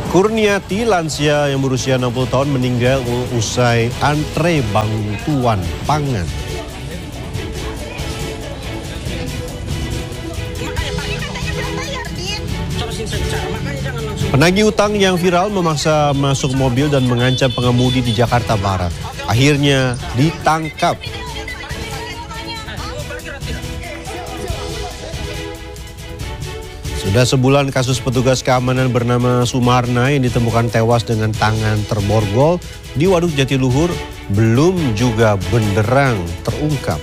Kurniati, lansia yang berusia 60 tahun meninggal usai antre bantuan pangan. Penagih utang yang viral memaksa masuk mobil dan mengancam pengemudi di Jakarta Barat. Akhirnya ditangkap. Sudah sebulan kasus petugas keamanan bernama Sumarna yang ditemukan tewas dengan tangan terborgol di Waduk Jatiluhur belum juga benderang terungkap.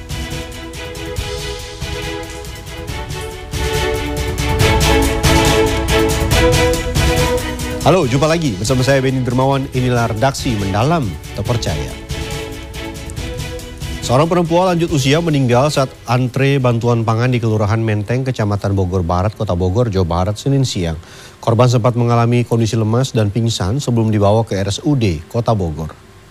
Halo, jumpa lagi bersama saya Benny Dermawan. Inilah redaksi Mendalam Terpercaya. Seorang perempuan lanjut usia meninggal saat antre bantuan pangan di Kelurahan Menteng, Kecamatan Bogor Barat, Kota Bogor, Jawa Barat, Senin siang. Korban sempat mengalami kondisi lemas dan pingsan sebelum dibawa ke RSUD Kota Bogor.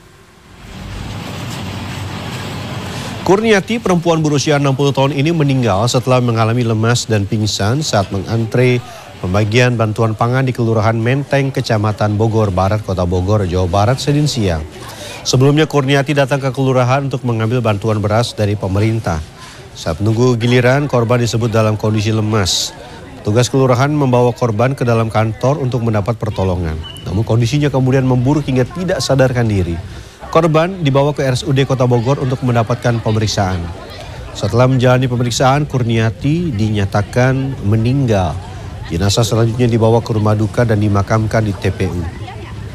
Kurniati, perempuan berusia 60 tahun ini meninggal setelah mengalami lemas dan pingsan saat mengantre pembagian bantuan pangan di Kelurahan Menteng, Kecamatan Bogor Barat, Kota Bogor, Jawa Barat, Senin siang. Sebelumnya Kurniati datang ke kelurahan untuk mengambil bantuan beras dari pemerintah. Saat menunggu giliran, korban disebut dalam kondisi lemas. Petugas kelurahan membawa korban ke dalam kantor untuk mendapat pertolongan. Namun kondisinya kemudian memburuk hingga tidak sadarkan diri. Korban dibawa ke RSUD Kota Bogor untuk mendapatkan pemeriksaan. Setelah menjalani pemeriksaan, Kurniati dinyatakan meninggal. Jenazah selanjutnya dibawa ke rumah duka dan dimakamkan di TPU.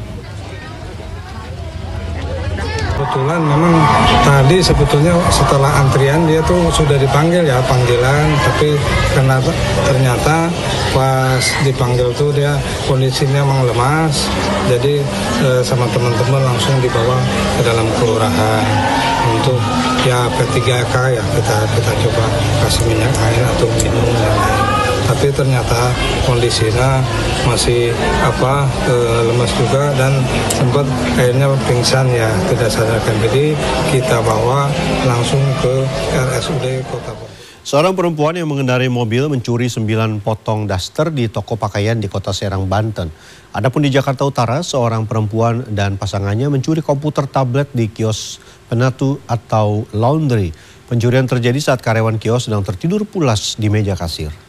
Kebetulan memang tadi sebetulnya setelah antrian dia tuh sudah dipanggil ya, panggilan, tapi karena ternyata pas dipanggil tuh dia kondisinya memang lemas, jadi sama teman-teman langsung dibawa ke dalam kelurahan untuk ya P3K ya, kita coba kasih minyak air atau minum dan lain. Tapi ternyata kondisinya masih lemas juga dan sempat akhirnya pingsan ya, tidak sadarkan diri. Kita bawa langsung ke RSUD Kota Bogor. Seorang perempuan yang mengendarai mobil mencuri 9 potong daster di toko pakaian di Kota Serang, Banten. Adapun di Jakarta Utara, seorang perempuan dan pasangannya mencuri komputer tablet di kios penatu atau laundry. Pencurian terjadi saat karyawan kios sedang tertidur pulas di meja kasir.